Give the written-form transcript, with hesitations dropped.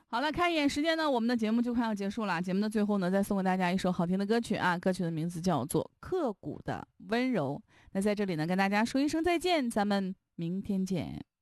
好了，看一眼时间呢，我们的节目就快要结束了。节目的最后呢，再送给大家一首好听的歌曲啊，歌曲的名字叫做《刻骨的温柔》。那在这里呢，跟大家说一声再见，咱们明天见。